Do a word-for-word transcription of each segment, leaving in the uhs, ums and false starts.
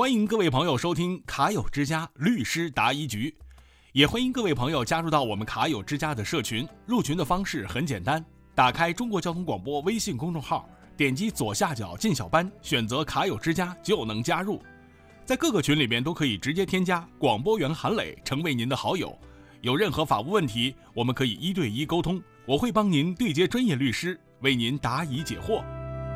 欢迎各位朋友收听卡友之家律师答疑局，也欢迎各位朋友加入到我们卡友之家的社群。入群的方式很简单，打开中国交通广播微信公众号，点击左下角进小班，选择卡友之家就能加入。在各个群里面都可以直接添加广播员韩磊成为您的好友。有任何法务问题，我们可以一对一沟通，我会帮您对接专业律师，为您答疑解惑。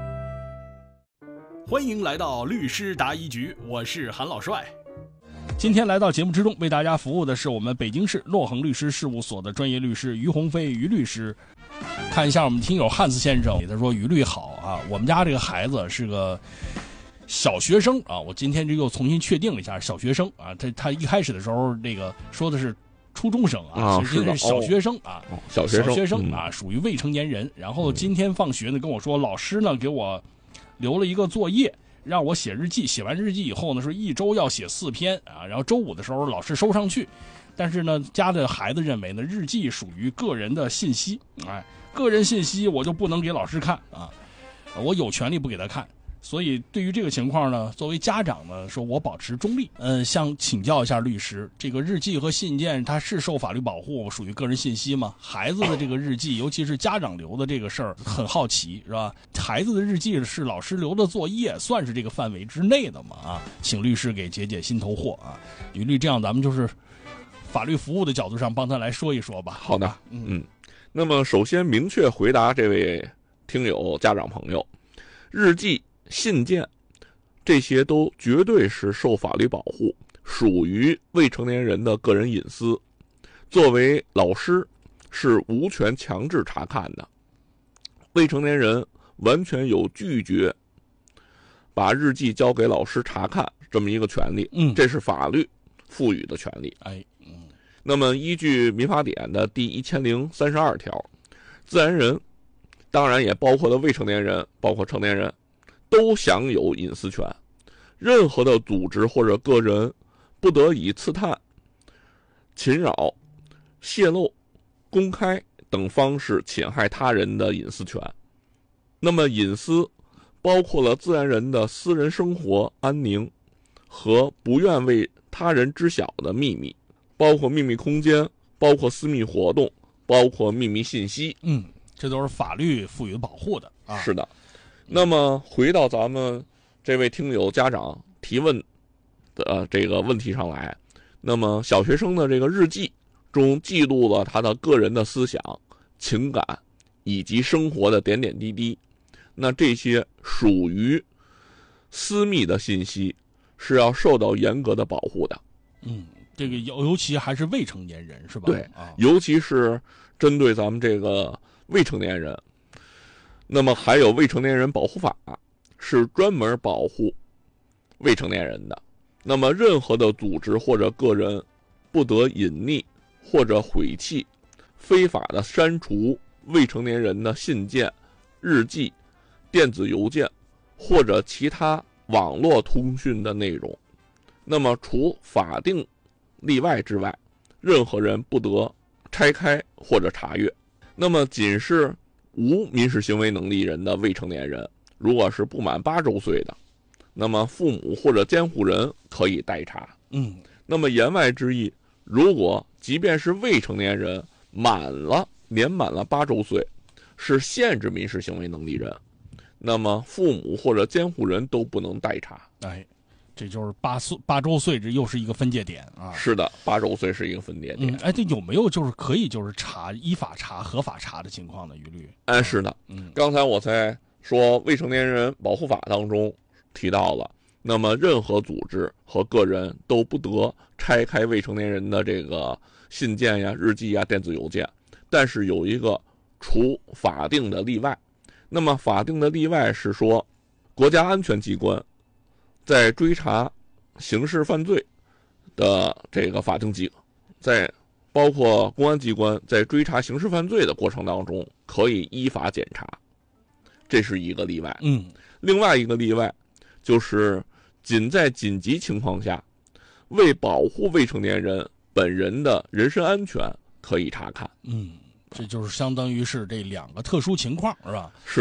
欢迎来到律师答疑局，我是韩老帅。今天来到节目之中为大家服务的是我们北京市洛恒律师事务所的专业律师于鸿飞于律师。看一下我们听友汉斯先生，他说于律好啊，我们家这个孩子是个小学生啊，我今天就又重新确定了一下小学生啊，他他一开始的时候那个说的是初中生啊，其实是小学生啊， 哦、小学生小学生啊、嗯，属于未成年人。然后今天放学呢跟我说，老师呢给我留了一个作业，让我写日记。写完日记以后呢，说一周要写四篇啊。然后周五的时候老师收上去，但是呢，家的孩子认为呢，日记属于个人的信息，哎，个人信息我就不能给老师看啊，我有权利不给他看。所以对于这个情况呢，作为家长呢，说我保持中立。嗯，想请教一下律师，这个日记和信件它是受法律保护，属于个人信息吗？孩子的这个日记，尤其是家长留的这个事儿，很好奇，是吧？孩子的日记是老师留的作业，算是这个范围之内的吗？啊，请律师给解解心头惑啊。于律，这样咱们就是法律服务的角度上帮他来说一说吧。 好的，嗯嗯。那么首先明确回答这位听友家长朋友，日记、信件这些都绝对是受法律保护，属于未成年人的个人隐私，作为老师是无权强制查看的。未成年人完全有拒绝把日记交给老师查看这么一个权利， 嗯， 这是法律赋予的权利。 哎，嗯， 那么依据民法典的第一千零三十二条，自然人，当然也包括了未成年人，包括成年人，都享有隐私权。任何的组织或者个人不得以刺探、侵扰、泄露、公开等方式侵害他人的隐私权。那么隐私包括了自然人的私人生活安宁和不愿为他人知晓的秘密，包括秘密空间，包括私密活动，包括秘密信息。 嗯，这都是法律赋予保护的啊。 是的。那么回到咱们这位听友家长提问的这个问题上来，那么小学生的这个日记中记录了他的个人的思想、情感以及生活的点点滴滴，那这些属于私密的信息，是要受到严格的保护的。 嗯，这个尤尤其还是未成年人是吧？ 对， 啊， 尤其是针对咱们这个未成年人。那么还有未成年人保护法，是专门保护未成年人的。那么任何的组织或者个人不得隐匿或者毁弃、非法的删除未成年人的信件、日记、电子邮件或者其他网络通讯的内容。那么除法定例外之外，任何人不得拆开或者查阅。那么仅是无民事行为能力人的未成年人，如果是不满八周岁的，那么父母或者监护人可以代查。 嗯， 那么言外之意，如果即便是未成年人满了年满了八周岁，是限制民事行为能力人，那么父母或者监护人都不能代查。 哎，这就是八岁八周岁，这又是一个分界点啊。 是的，八周岁是一个分界点。 嗯，哎，这有没有就是可以就是查依法查、合法查的情况呢？于律？ 哎，是的。 嗯， 刚才我在说未成年人保护法当中提到了，那么任何组织和个人都不得拆开未成年人的这个信件呀、日记呀、电子邮件，但是有一个除法定的例外。那么法定的例外是说，国家安全机关在追查刑事犯罪的这个法定机，在包括公安机关在追查刑事犯罪的过程当中，可以依法检查，这是一个例外。 嗯， 另外一个例外就是仅在紧急情况下，为保护未成年人本人的人身安全可以查看。 嗯，这就是相当于是这两个特殊情况，是吧？ 是的。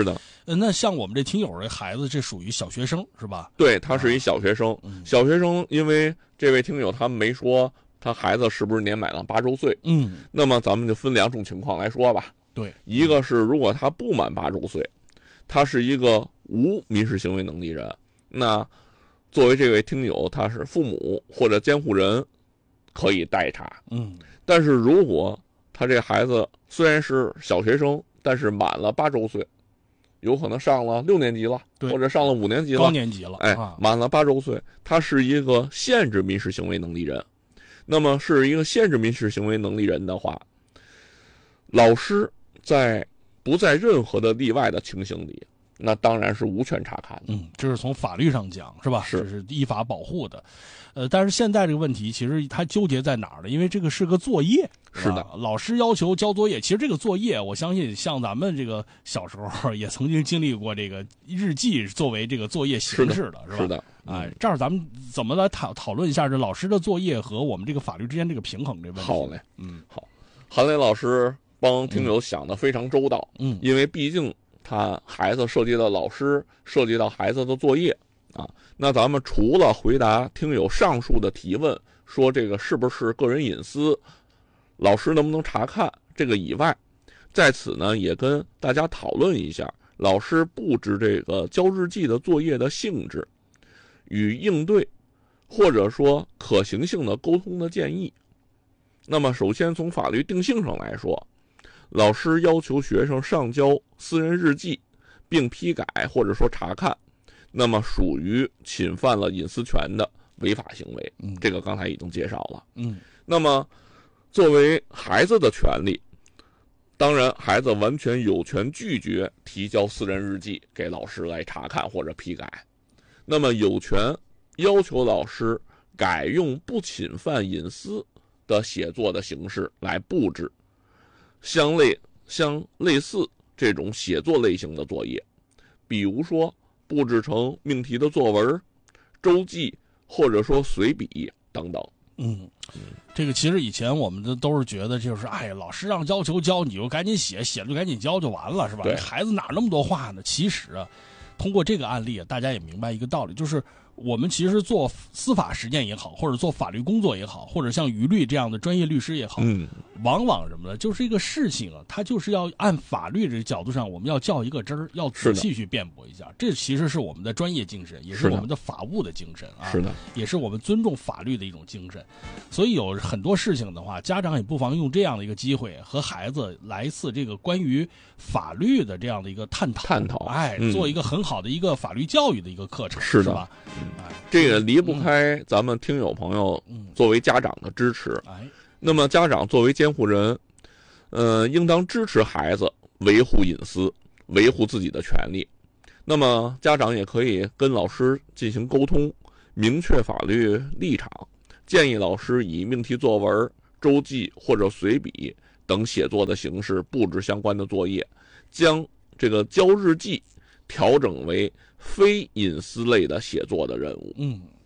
呃，那像我们这听友这孩子，这属于小学生是吧？ 对，他是一小学生。 嗯、 小学生，因为这位听友他没说他孩子是不是年满了八周岁。 嗯， 那么咱们就分两种情况来说吧。 对， 一个是如果他不满八周岁，他是一个无民事行为能力人，那作为这位听友，他是父母或者监护人可以代查。 嗯， 但是如果他这孩子虽然是小学生，但是满了八周岁，有可能上了六年级了，或者上了五年级了， 高年级了， 哎，满了八周岁，他是一个限制民事行为能力人。那么是一个限制民事行为能力人的话，老师在不在任何的例外的情形里，那当然是无权查看的。 嗯，这是从法律上讲，是吧？ 是， 这是依法保护的。呃，但是现在这个问题，其实它纠结在哪儿呢？因为这个是个作业，是, 是的， 老师要求交作业。其实这个作业，我相信像咱们这个小时候也曾经经历过这个日记作为这个作业形式的，是吧？ 是的。 哎、嗯，这儿咱们怎么来讨讨论一下这老师的作业和我们这个法律之间这个平衡这问题？ 好嘞， 嗯， 好，韩磊老师帮听友想得非常周到。 嗯， 因为毕竟他孩子涉及到老师，涉及到孩子的作业啊。那咱们除了回答听友上述的提问，说这个是不是个人隐私，老师能不能查看这个以外，在此呢也跟大家讨论一下老师布置这个交日记的作业的性质与应对，或者说可行性的沟通的建议。那么首先从法律定性上来说，老师要求学生上交私人日记并批改或者说查看，那么属于侵犯了隐私权的违法行为。 嗯， 这个刚才已经介绍了。 嗯， 那么作为孩子的权利，当然孩子完全有权拒绝提交私人日记给老师来查看或者批改，那么有权要求老师改用不侵犯隐私的写作的形式来布置相类相类似这种写作类型的作业，比如说布置成命题的作文、周记或者说随笔等等。 嗯，这个其实以前我们的都是觉得就是，哎，老师让要求交，你就赶紧写，写了就赶紧交就完了，是吧？孩子哪那么多话呢？其实啊，通过这个案例，大家也明白一个道理，就是我们其实做司法实践也好，或者做法律工作也好，或者像于律这样的专业律师也好， 嗯， 往往什么呢？就是一个事情啊，它就是要按法律这个角度上，我们要较一个真儿，要仔细去辩驳一下。这其实是我们的专业精神，也是我们的法务的精神啊， 是的， 也是我们尊重法律的一种精神。所以有很多事情的话，家长也不妨用这样的一个机会和孩子来一次这个关于法律的这样的一个探讨， 探讨， 哎， 嗯、 做一个很好的一个法律教育的一个课程， 是的， 是吧？ 嗯，哎，这个离不开咱们听友朋友作为家长的支持。 嗯、哎， 那么家长作为监护人，呃，应当支持孩子维护隐私，维护自己的权利。那么家长也可以跟老师进行沟通，明确法律立场，建议老师以命题作文、周记或者随笔等写作的形式布置相关的作业，将这个交日记调整为非隐私类的写作的任务。 嗯。